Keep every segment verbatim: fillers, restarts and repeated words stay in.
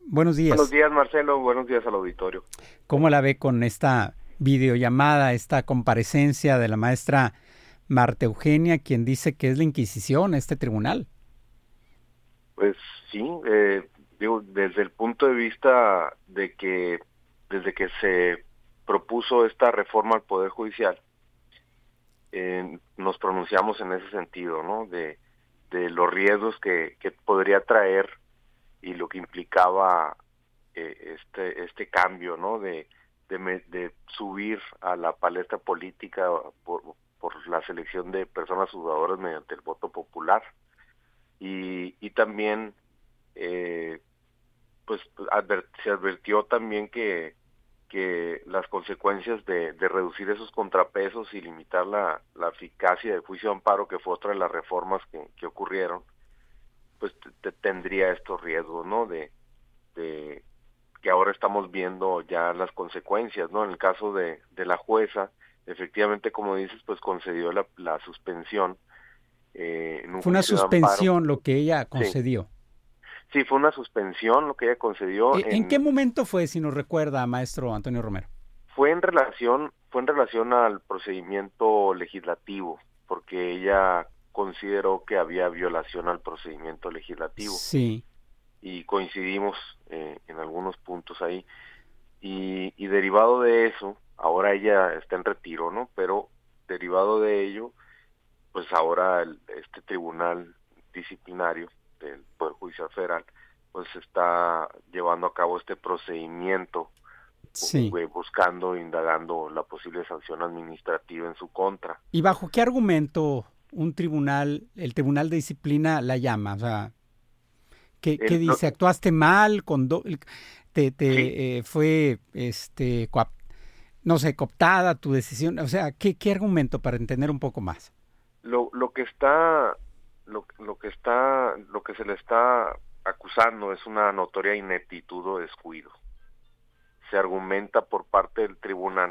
Buenos días. Buenos días, Marcelo. Buenos días al auditorio. ¿Cómo la ve con esta videollamada, esta comparecencia de la maestra Marta Eugenia, quien dice que es la Inquisición, este tribunal? Pues sí, eh, digo, desde el punto de vista de que desde que se propuso esta reforma al Poder Judicial, eh, nos pronunciamos en ese sentido, ¿no? De, de los riesgos que, que podría traer y lo que implicaba eh, este este cambio, ¿no? De, de, me, de subir a la palestra política por, por la selección de personas jugadoras mediante el voto popular. Y, y también eh, pues adver, se advirtió también que que las consecuencias de, de reducir esos contrapesos y limitar la, la eficacia del juicio de amparo, que fue otra de las reformas que, que ocurrieron, pues te, te tendría estos riesgos, ¿no? De, de que ahora estamos viendo ya las consecuencias, ¿no? En el caso de, de la jueza, efectivamente, como dices, pues concedió la, la suspensión eh, en un Fue una juicio de amparo. suspensión lo que ella Sí. concedió. Sí, fue una suspensión lo que ella concedió. ¿En, en, ¿En qué momento fue, si nos recuerda, maestro Antonio Romero? Fue en relación, fue en relación al procedimiento legislativo, porque ella consideró que había violación al procedimiento legislativo. Sí. Y coincidimos eh, en algunos puntos ahí. Y, y derivado de eso, ahora ella está en retiro, ¿no? Pero derivado de ello, pues ahora el, este tribunal disciplinario del Poder Judicial Federal, pues está llevando a cabo este procedimiento, Sí. buscando, indagando la posible sanción administrativa en su contra. ¿Y bajo qué argumento un tribunal, el Tribunal de Disciplina la llama? O sea, ¿qué, qué El, dice? no, ¿Actuaste mal? Con do, ¿Te, te sí, eh, fue, este, coap, no sé, cooptada tu decisión? O sea, ¿qué, qué argumento para entender un poco más? Lo, lo que está, lo, lo que está, lo que se le está acusando es una notoria ineptitud o descuido. Se argumenta por parte del tribunal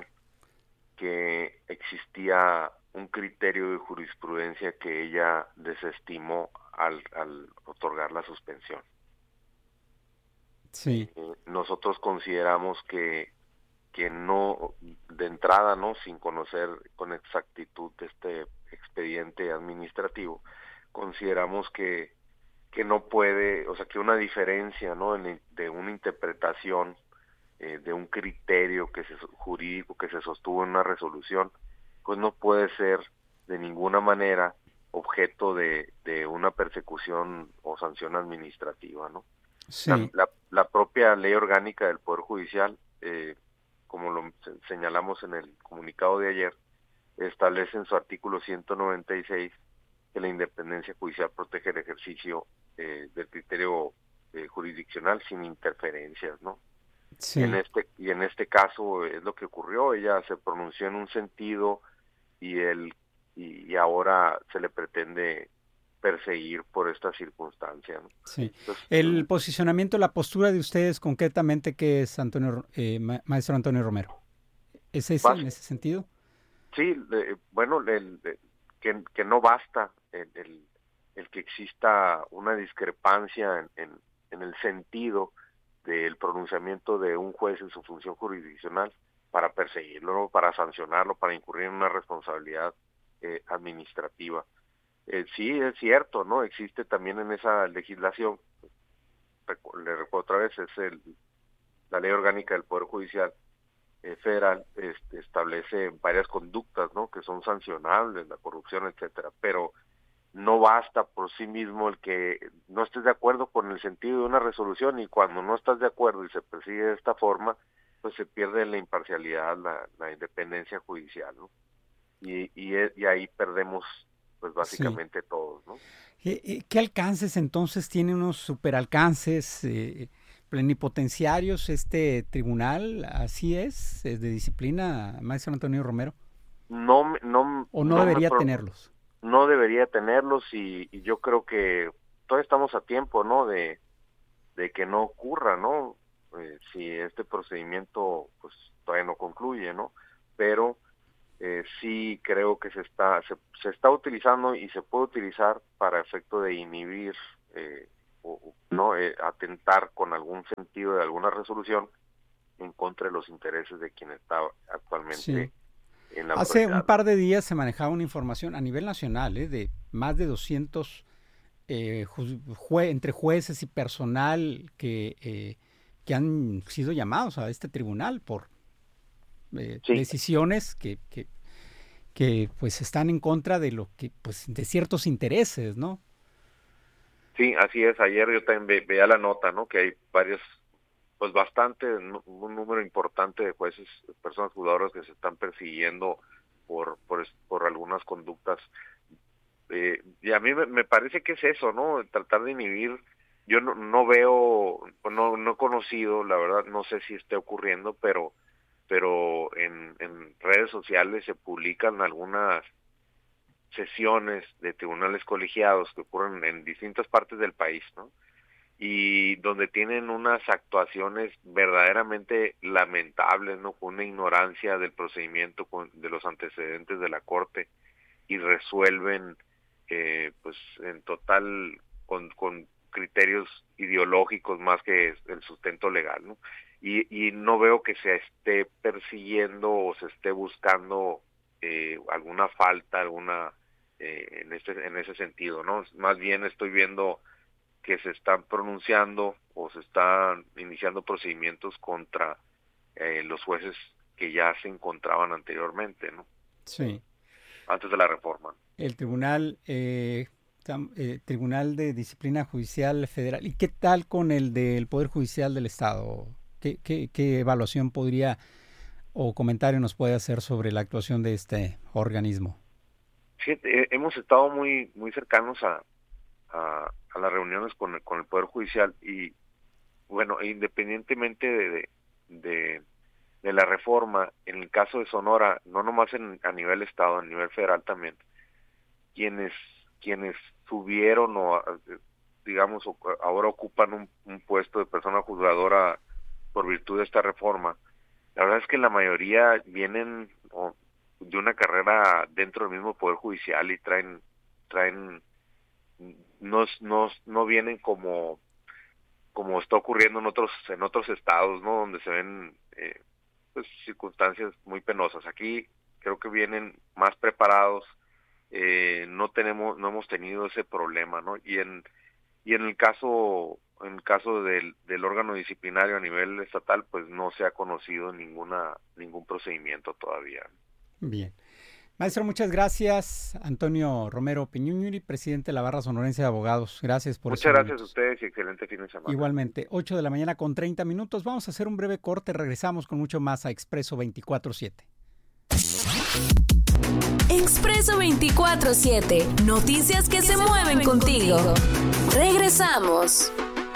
que existía un criterio de jurisprudencia que ella desestimó al, al otorgar la suspensión. Sí. Eh, nosotros consideramos que que no, de entrada, no, sin conocer con exactitud este expediente administrativo, consideramos que que no puede, o sea, que una diferencia, no, en, de una interpretación eh, de un criterio que se jurídico que se sostuvo en una resolución, pues no puede ser de ninguna manera objeto de, de una persecución o sanción administrativa, ¿no? Sí. La, la, la propia ley orgánica del Poder Judicial, eh, como lo señalamos en el comunicado de ayer, establece en su artículo ciento noventa y seis que la independencia judicial protege el ejercicio eh, del criterio eh, jurisdiccional sin interferencias, ¿no? Sí. Y en este y en este caso es lo que ocurrió. Ella se pronunció en un sentido y el y, y ahora se le pretende perseguir por esta circunstancia, ¿no? Sí. Entonces, El posicionamiento, la postura de ustedes concretamente, ¿qué es, Antonio, eh, ma maestro Antonio Romero? ¿Es ese, en ese sentido? Sí, eh, bueno, el, el, que, que no basta el, el, el que exista una discrepancia en, en, en el sentido del pronunciamiento de un juez en su función jurisdiccional para perseguirlo, ¿no? Para sancionarlo, para incurrir en una responsabilidad eh, administrativa. Eh, sí, es cierto, ¿no? Existe también en esa legislación, le recuerdo otra vez, es el, la ley orgánica del Poder Judicial eh, Federal, este, establece varias conductas, ¿no? Que son sancionables, la corrupción, etcétera, pero no basta por sí mismo el que no estés de acuerdo con el sentido de una resolución, y cuando no estás de acuerdo y se persigue de esta forma, pues se pierde la imparcialidad, la, la independencia judicial, ¿no? Y, y, y ahí perdemos pues básicamente sí. todos, ¿no? ¿Qué alcances entonces? ¿Tiene unos superalcances eh, plenipotenciarios este tribunal? ¿Así es? ¿Es de disciplina, maestro Antonio Romero? No, no, ¿O no, no debería me, tenerlos? No debería tenerlos y, y yo creo que todavía estamos a tiempo, ¿no? De, de que no ocurra, ¿no? Eh, si este procedimiento pues todavía no concluye, ¿no? Pero eh, sí creo que se está se, se está utilizando y se puede utilizar para efecto de inhibir eh, o no eh, atentar con algún sentido de alguna resolución en contra de los intereses de quien está actualmente sí. en la Hace autoridad. un par de días se manejaba una información a nivel nacional ¿eh? de más de doscientos eh, jue entre jueces y personal que, eh, que han sido llamados a este tribunal por eh, sí. decisiones que, que, que pues están en contra de lo que pues de ciertos intereses, ¿no? Sí, así es. Ayer yo también ve, veía la nota, ¿no? Que hay varios, pues bastante, un número importante de jueces, personas juzgadoras que se están persiguiendo por por, por algunas conductas. Eh, y a mí me, me parece que es eso, ¿no? Tratar de inhibir. Yo no, no veo, no, no he conocido, la verdad, no sé si esté ocurriendo, pero pero en, en redes sociales se publican algunas sesiones de tribunales colegiados que ocurren en distintas partes del país, ¿no? Y donde tienen unas actuaciones verdaderamente lamentables, ¿no? Con una ignorancia del procedimiento, con, de los antecedentes de la corte, y resuelven, eh, pues, en total, con, con criterios ideológicos más que el sustento legal, ¿no? Y, y no veo que se esté persiguiendo o se esté buscando eh, alguna falta, alguna eh, en este en ese sentido, ¿no? Más bien estoy viendo que se están pronunciando o se están iniciando procedimientos contra eh, los jueces que ya se encontraban anteriormente, ¿no? Sí. Antes de la reforma. El tribunal eh, tam, eh, Tribunal de Disciplina Judicial Federal. ¿Y qué tal con el del Poder Judicial del Estado? ¿Qué, qué, qué evaluación podría o comentario nos puede hacer sobre la actuación de este organismo? Sí, eh, hemos estado muy muy cercanos a, a, a las reuniones con el, con el Poder Judicial y, bueno, independientemente de, de, de, de la reforma, en el caso de Sonora, no nomás en, a nivel Estado, a nivel federal también, quienes quienes subieron o, digamos, ahora ocupan un, un puesto de persona juzgadora por virtud de esta reforma, la verdad es que la mayoría vienen o, de una carrera dentro del mismo Poder Judicial y traen traen no no no vienen como como está ocurriendo en otros en otros estados, ¿no? Donde se ven eh, pues circunstancias muy penosas. Aquí creo que vienen más preparados, eh, no tenemos no hemos tenido ese problema, ¿no? Y en y en el caso en el caso del del órgano disciplinario a nivel estatal, pues no se ha conocido ninguna ningún procedimiento todavía. Bien. Maestro, muchas gracias. Antonio Romero Peñuñuri, presidente de la Barra Sonorense de Abogados. Gracias por Muchas gracias minutos. A ustedes y excelente fin de semana. Igualmente, ocho de la mañana con treinta minutos. Vamos a hacer un breve corte. Regresamos con mucho más a Expreso veinticuatro siete. Expreso veinticuatro siete. Noticias que, que se, se mueven contigo. contigo. Regresamos.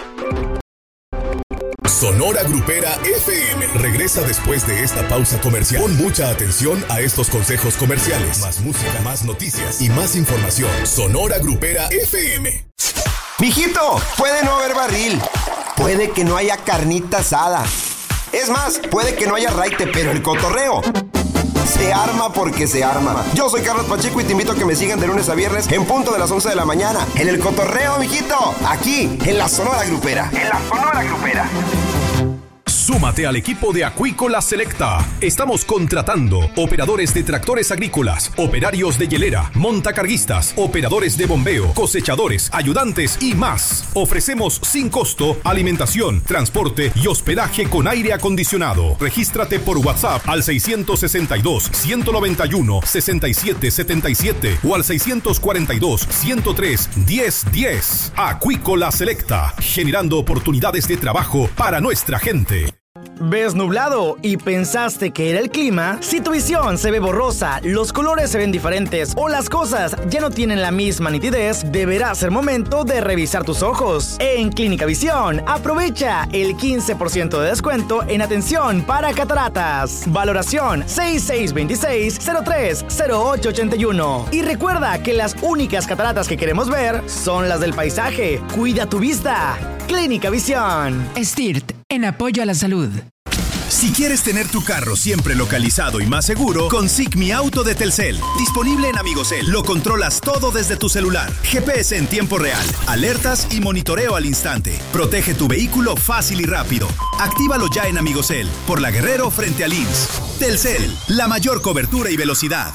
Sonora Grupera F M regresa después de esta pausa comercial. Pon mucha atención a estos consejos comerciales. Más música, más noticias y más información. Sonora Grupera F M. Mijito, puede no haber barril. Puede que no haya carnita asada. Es más, puede que no haya raite, pero el cotorreo se arma porque se arma. Yo soy Carlos Pacheco y te invito a que me sigan de lunes a viernes en punto de las once de la mañana. En el cotorreo, mijito. Aquí, en la Sonora Grupera. En la Sonora Grupera. Súmate al equipo de Acuícola Selecta. Estamos contratando operadores de tractores agrícolas, operarios de hielera, montacarguistas, operadores de bombeo, cosechadores, ayudantes y más. Ofrecemos sin costo alimentación, transporte y hospedaje con aire acondicionado. Regístrate por WhatsApp al seiscientos sesenta y dos, ciento noventa y uno, sesenta y siete setenta y siete o al seiscientos cuarenta y dos, ciento tres, diez diez. Acuícola Selecta, generando oportunidades de trabajo para nuestra gente. ¿Ves nublado y pensaste que era el clima? Si tu visión se ve borrosa, los colores se ven diferentes o las cosas ya no tienen la misma nitidez, deberá ser momento de revisar tus ojos. En Clínica Visión, aprovecha el quince por ciento de descuento en atención para cataratas. Valoración seis seis dos seis, cero tres, cero ocho ocho uno. Y recuerda que las únicas cataratas que queremos ver son las del paisaje. Cuida tu vista. Clínica Visión. S T I R T, en apoyo a la salud. Si quieres tener tu carro siempre localizado y más seguro, consigue Mi Auto de Telcel. Disponible en Amigocel. Lo controlas todo desde tu celular. G P S en tiempo real, alertas y monitoreo al instante. Protege tu vehículo fácil y rápido. Actívalo ya en Amigocel, por La Guerrero frente al I M S S. Telcel, la mayor cobertura y velocidad.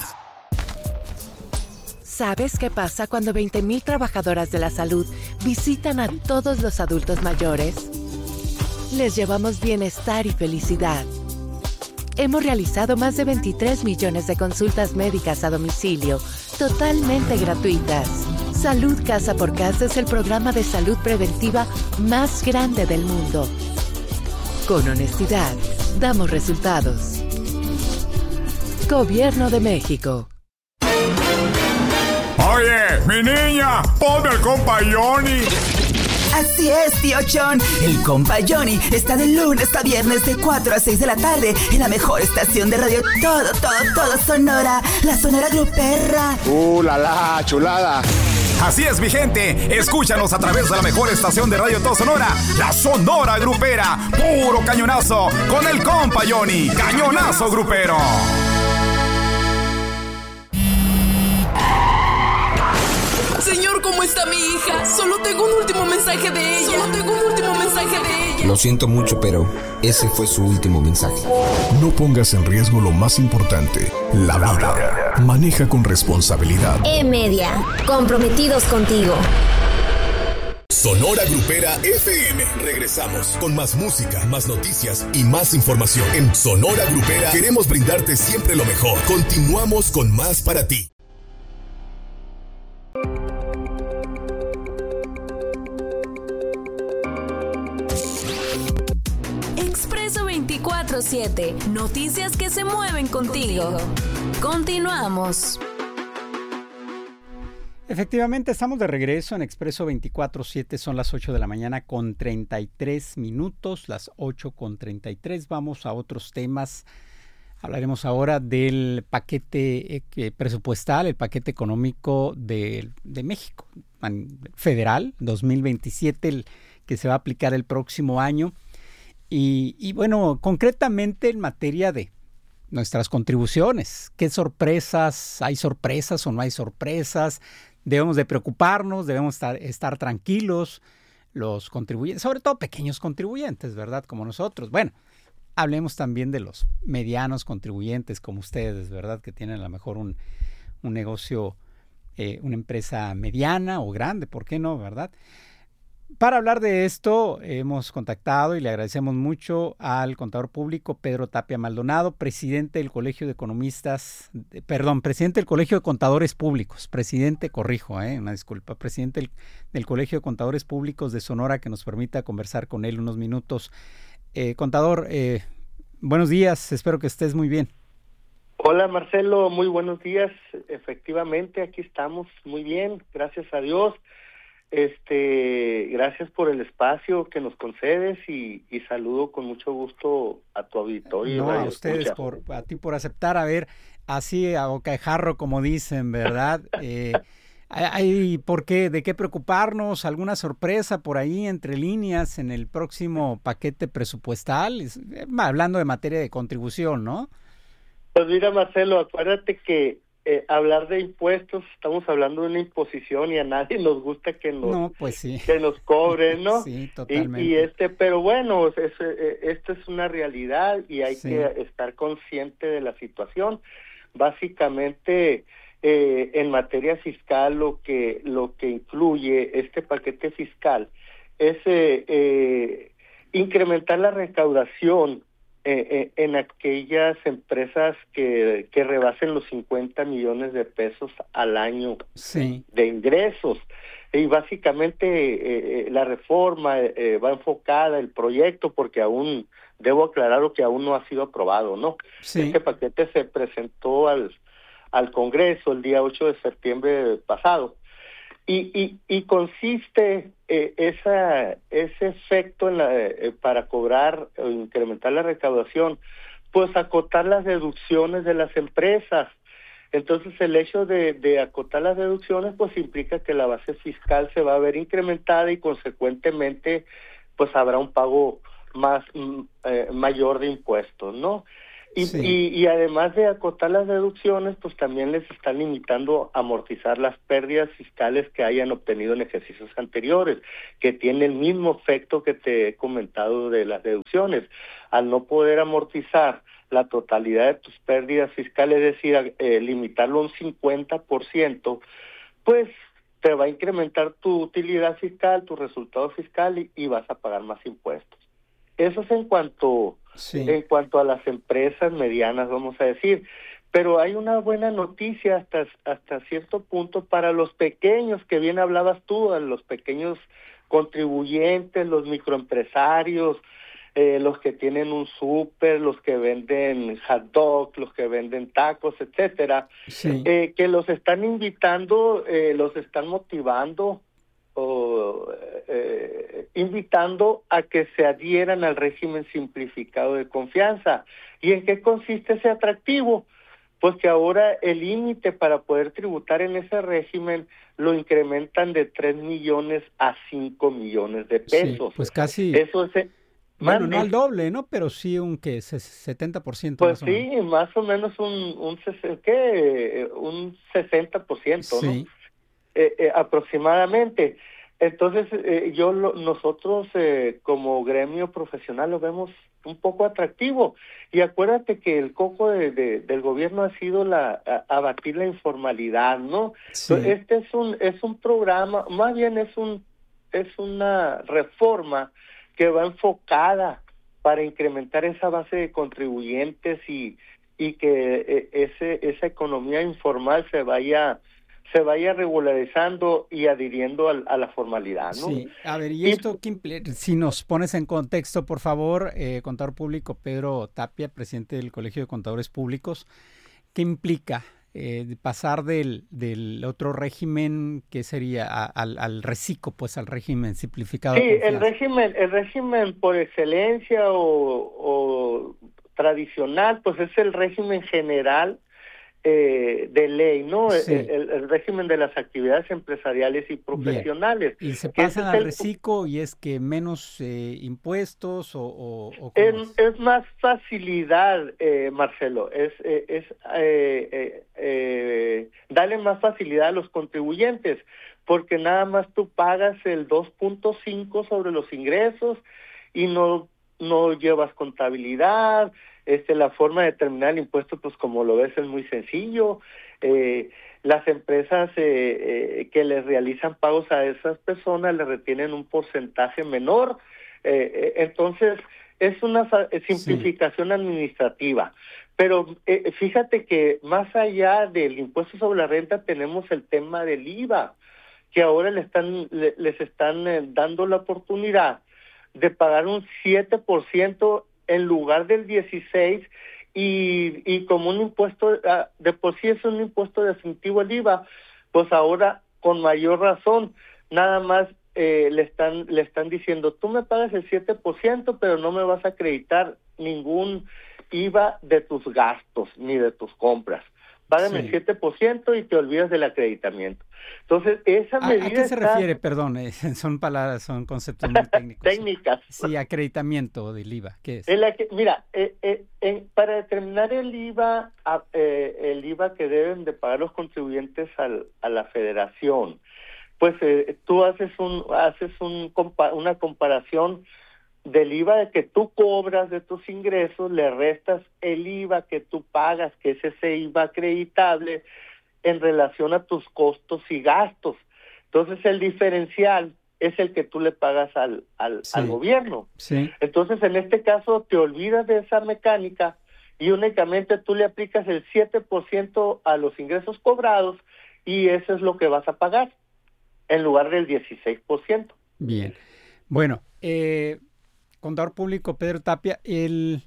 ¿Sabes qué pasa cuando veinte mil trabajadoras de la salud visitan a todos los adultos mayores? Les llevamos bienestar y felicidad. Hemos realizado más de veintitrés millones de consultas médicas a domicilio, totalmente gratuitas. Salud Casa por Casa es el programa de salud preventiva más grande del mundo. Con honestidad, damos resultados. Gobierno de México. Oye, mi niña, ponme el compa Johnny. Así es, tío John. El compa Johnny está de lunes a viernes de cuatro a seis de la tarde en la mejor estación de radio todo, todo, todo Sonora, la Sonora Gruperra. ¡Uh, la, la, chulada! Así es, mi gente. Escúchanos a través de la mejor estación de radio todo Sonora, la Sonora Grupera. Puro cañonazo con el compa Johnny. Cañonazo grupero. Señor, ¿cómo está mi hija? Solo tengo un último mensaje de ella. Solo tengo un último mensaje de ella. Lo siento mucho, pero ese fue su último mensaje. No pongas en riesgo lo más importante, la vida. Maneja con responsabilidad. E-Media, comprometidos contigo. Sonora Grupera F M. Regresamos con más música, más noticias y más información. En Sonora Grupera queremos brindarte siempre lo mejor. Continuamos con más para ti. Expreso veinticuatro siete. Noticias que se mueven contigo. Continuamos. Efectivamente, estamos de regreso en Expreso veinticuatro siete. Son las ocho de la mañana con treinta y tres minutos. Las ocho con treinta y tres. Vamos a otros temas. Hablaremos ahora del paquete eh, presupuestal, el paquete económico de, de México, federal, dos mil veintisiete, el que se va a aplicar el próximo año. Y, y bueno, concretamente en materia de nuestras contribuciones, ¿qué sorpresas? ¿Hay sorpresas o no hay sorpresas? ¿Debemos de preocuparnos? ¿Debemos estar, estar tranquilos? Los contribuyentes, sobre todo pequeños contribuyentes, ¿verdad? Como nosotros. Bueno, hablemos también de los medianos contribuyentes como ustedes, ¿verdad? Que tienen a lo mejor un, un negocio, eh, una empresa mediana o grande, ¿por qué no, verdad? Para hablar de esto hemos contactado y le agradecemos mucho al contador público Pedro Tapia Maldonado, presidente del Colegio de Economistas, de, perdón, presidente del Colegio de Contadores Públicos, presidente, corrijo, eh, una disculpa, presidente del, del Colegio de Contadores Públicos de Sonora, que nos permita conversar con él unos minutos. Eh, contador, eh, buenos días, espero que estés muy bien. Hola Marcelo, muy buenos días. Efectivamente, aquí estamos muy bien, gracias a Dios. Este, gracias por el espacio que nos concedes y, y saludo con mucho gusto a tu auditorio. No, a ustedes, por, a ti por aceptar, a ver, así a boca de jarro, como dicen, ¿verdad? Eh, ¿Hay por qué, de qué preocuparnos? ¿Alguna sorpresa por ahí entre líneas en el próximo paquete presupuestal? Hablando de materia de contribución, ¿no? Pues mira, Marcelo, acuérdate que eh, hablar de impuestos, estamos hablando de una imposición y a nadie nos gusta que nos, no, pues sí. que nos cobren, ¿no? Sí, totalmente. Y, y este, pero bueno, es, eh, esto es una realidad y hay sí. que estar consciente de la situación. Básicamente, eh, en materia fiscal, lo que lo que incluye este paquete fiscal es eh, eh, incrementar la recaudación Eh, eh, en aquellas empresas que, que rebasen los cincuenta millones de pesos al año sí. de ingresos. Y básicamente eh, la reforma eh, va enfocada, el proyecto, porque aún, debo aclarar que aún no ha sido aprobado, ¿no? Sí. Este paquete se presentó al, al Congreso el día ocho de septiembre pasado. Y, y, y consiste eh, esa, ese efecto en la, eh, para cobrar o incrementar la recaudación, pues acotar las deducciones de las empresas. Entonces el hecho de, de acotar las deducciones pues implica que la base fiscal se va a ver incrementada y consecuentemente pues habrá un pago más eh, mayor de impuestos, ¿no? Y, sí. y, y además de acotar las deducciones, pues también les están limitando a amortizar las pérdidas fiscales que hayan obtenido en ejercicios anteriores, que tiene el mismo efecto que te he comentado de las deducciones. Al no poder amortizar la totalidad de tus pérdidas fiscales, es decir, eh, limitarlo a un cincuenta por ciento, pues te va a incrementar tu utilidad fiscal, tu resultado fiscal y, y vas a pagar más impuestos. Eso es en cuanto sí. en cuanto a las empresas medianas, vamos a decir. Pero hay una buena noticia hasta hasta cierto punto para los pequeños, que bien hablabas tú, a los pequeños contribuyentes, los microempresarios, eh, los que tienen un súper, los que venden hot dog, los que venden tacos, etcétera, sí. eh, que los están invitando, eh, los están motivando, o eh, invitando a que se adhieran al régimen simplificado de confianza. ¿Y en qué consiste ese atractivo? Pues que ahora el límite para poder tributar en ese régimen lo incrementan de tres millones a cinco millones de pesos. Sí, pues casi... Eso es... Bueno, no al doble, ¿no? Pero sí un que setenta por ciento. Pues más o sí, menos. más o menos un, un, ¿qué? un sesenta por ciento, sí. ¿no? Eh, eh, aproximadamente. Entonces, eh, yo lo, nosotros eh, como gremio profesional lo vemos un poco atractivo. Y acuérdate que el coco de, de, del gobierno ha sido la a, abatir la informalidad, ¿no? Sí. Entonces, este es un es un programa, más bien es un es una reforma que va enfocada para incrementar esa base de contribuyentes y y que eh, ese esa economía informal se vaya se vaya regularizando y adhiriendo a, a la formalidad, ¿no? Sí, a ver, y esto, y, si nos pones en contexto, por favor, eh, contador público Pedro Tapia, presidente del Colegio de Contadores Públicos, ¿qué implica eh, pasar del, del otro régimen que sería a, al, al reciclo, pues al régimen simplificado? Sí, el régimen, el régimen por excelencia o, o tradicional, pues es el régimen general Eh, de ley, ¿no? Sí. El, el régimen de las actividades empresariales y profesionales. Bien. Y se pasan al reciclo y es que menos eh, impuestos o... o, o es, es? es más facilidad, eh, Marcelo, es, eh, es eh, eh, eh, darle más facilidad a los contribuyentes, porque nada más tú pagas el dos punto cinco sobre los ingresos y no, no llevas contabilidad. Este, la forma de determinar el impuesto, pues como lo ves, es muy sencillo. Eh, las empresas eh, eh, que les realizan pagos a esas personas les retienen un porcentaje menor. Eh, eh, entonces, es una simplificación sí. administrativa. Pero eh, fíjate que más allá del impuesto sobre la renta tenemos el tema del I V A, que ahora le están, le, les están eh, dando la oportunidad de pagar un siete por ciento en lugar del dieciséis por ciento y, y como un impuesto, de por sí es un impuesto definitivo el I V A, pues ahora con mayor razón, nada más eh, le están le están diciendo, tú me pagas el siete por ciento, pero no me vas a acreditar ningún I V A de tus gastos ni de tus compras. Págame sí. el siete por ciento y te olvidas del acreditamiento. Entonces, esa medida ¿A, ¿a qué se está... refiere? Perdón, eh, son palabras, son conceptos muy técnicos. Técnicas. Sí, acreditamiento del I V A, ¿qué es? El, mira, eh, eh, en, para determinar el I V A, eh, el I V A que deben de pagar los contribuyentes al, a la federación, pues eh, tú haces un haces un una comparación del I V A que tú cobras de tus ingresos, le restas el I V A que tú pagas, que es ese I V A acreditable, en relación a tus costos y gastos. Entonces, el diferencial es el que tú le pagas al, al, sí. al gobierno. Sí. Entonces, en este caso, te olvidas de esa mecánica y únicamente tú le aplicas el siete por ciento a los ingresos cobrados y eso es lo que vas a pagar, en lugar del dieciséis por ciento. Bien. Bueno, eh... contador público Pedro Tapia, el,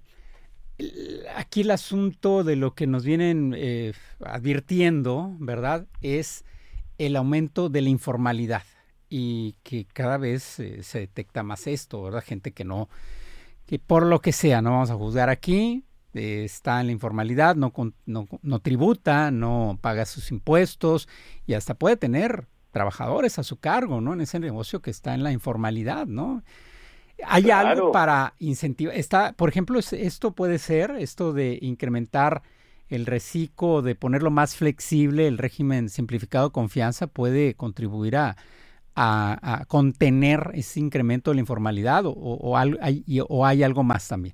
el, aquí el asunto de lo que nos vienen eh, advirtiendo, ¿verdad?, es el aumento de la informalidad y que cada vez eh, se detecta más esto, ¿verdad? Gente que no, que por lo que sea, no vamos a juzgar aquí, eh, está en la informalidad, no, no, no tributa, no paga sus impuestos y hasta puede tener trabajadores a su cargo, ¿no?, en ese negocio que está en la informalidad, ¿no? ¿Hay Claro. algo para incentivar? Está, por ejemplo, es- esto puede ser, esto de incrementar el reciclo, de ponerlo más flexible, el régimen simplificado de confianza, puede contribuir a, a- a contener ese incremento de la informalidad o, o al- hay, y- o hay algo más también.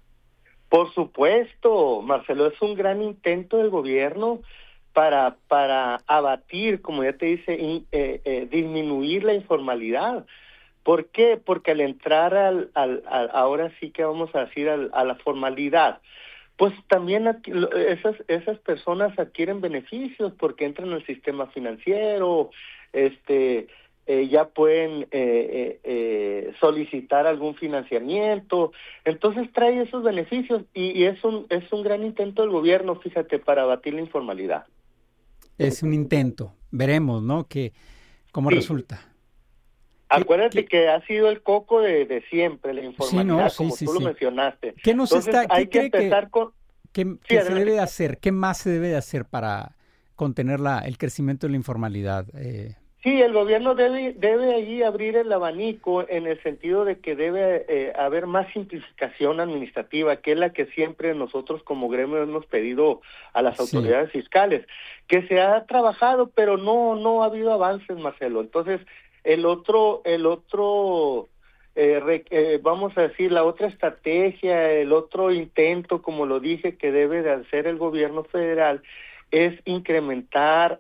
Por supuesto, Marcelo, es un gran intento del gobierno para, para abatir, como ya te dice, in- eh, eh, disminuir la informalidad. ¿Por qué? Porque al entrar al, al, al- ahora sí que vamos a decir al- a la formalidad, pues también adqui- lo- esas, esas personas adquieren beneficios porque entran al sistema financiero, este, eh, ya pueden eh, eh, eh, solicitar algún financiamiento, entonces trae esos beneficios y, y es un es un gran intento del gobierno, fíjate, para abatir la informalidad. Es un intento. Veremos, ¿no? Que, cómo Sí. resulta. Acuérdate que ha sido el coco de, de siempre, la informalidad, no, sí, como sí, tú sí. lo mencionaste. ¿Qué nos Entonces, está- qué hay que cree que- empezar con... ¿Qué, Sí, qué se adelante. debe de hacer? ¿Qué más se debe de hacer para contener la, el crecimiento de la informalidad? Eh, Sí, el gobierno debe debe allí abrir el abanico en el sentido de que debe eh, haber más simplificación administrativa, que es la que siempre nosotros como gremio hemos pedido a las Sí. autoridades fiscales, que se ha trabajado, pero no no ha habido avances, Marcelo. Entonces, el otro el otro eh, re- eh, vamos a decir la otra estrategia, el otro intento, como lo dije, que debe de hacer el gobierno federal es incrementar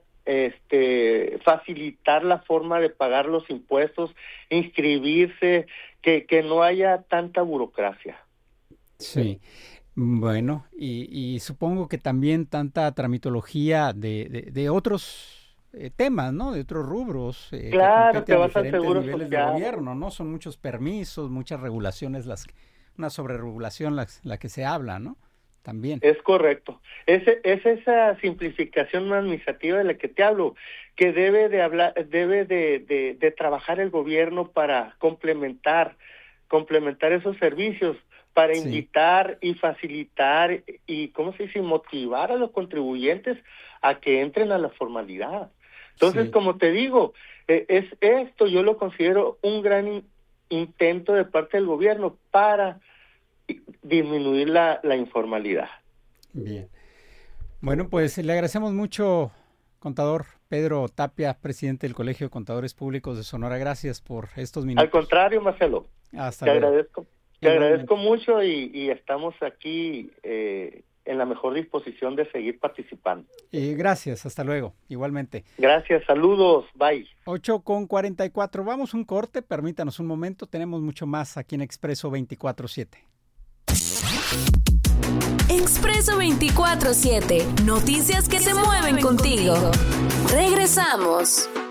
este facilitar la forma de pagar los impuestos, inscribirse, que, que no haya tanta burocracia. sí. Bueno, y, y supongo que también tanta tramitología de, de, de otros eh, temas, ¿no? De otros rubros. eh, que Claro, competen te a vas al diferentes seguro niveles de social. gobierno, ¿no? Son muchos permisos, muchas regulaciones, las una sobreregulación la, la que se habla, ¿no? También. Es correcto. Es, es esa simplificación administrativa de la que te hablo, que debe de hablar, debe de, de, de trabajar el gobierno para complementar, complementar esos servicios, para Sí. invitar y facilitar y, ¿cómo se dice?, motivar a los contribuyentes a que entren a la formalidad. Entonces, Sí. como te digo, eh, es esto yo lo considero un gran in- intento de parte del gobierno para disminuir la, la informalidad. Bien. Bueno, pues le agradecemos mucho, contador Pedro Tapia, presidente del Colegio de Contadores Públicos de Sonora. Gracias por estos minutos. Al contrario, Marcelo, Hasta te luego. agradezco, te Igualmente. agradezco mucho y, y estamos aquí eh, en la mejor disposición de seguir participando. Y gracias, hasta luego. Igualmente. Gracias, saludos, bye. ocho con cuarenta y cuatro. Vamos un corte, permítanos un momento. Tenemos mucho más aquí en Expreso veinticuatro siete. Expreso veinticuatro siete. Noticias que se mueven contigo. Regresamos.